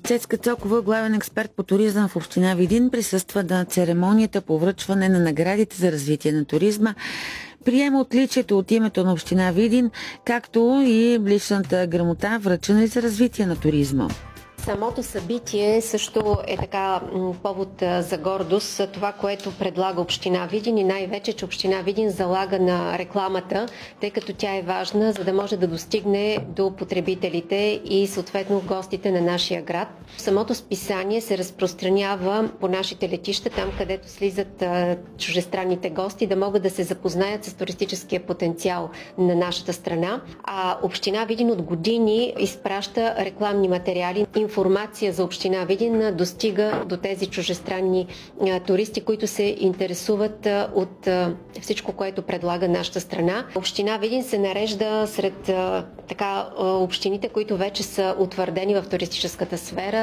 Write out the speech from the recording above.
Цецка Цокова, главен експерт по туризъм в община Видин, присъства на церемонията по връчване на наградите за развитие на туризма. Приема отличието от името на община Видин, както и личната грамота, връчена за развитие на туризма. Самото събитие също е така повод за гордост. Това, което предлага община Видин и най-вече, че община Видин залага на рекламата, тъй като тя е важна, за да може да достигне до потребителите и съответно гостите на нашия град. Самото списание се разпространява по нашите летища, там където слизат чуждестранните гости, да могат да се запознаят с туристическия потенциал на нашата страна. А община Видин от години изпраща рекламни материали, информация за община Видин достига до тези чужестранни туристи, които се интересуват от всичко, което предлага нашата страна. Община Видин се нарежда сред общините, които вече са утвърдени в туристическата сфера.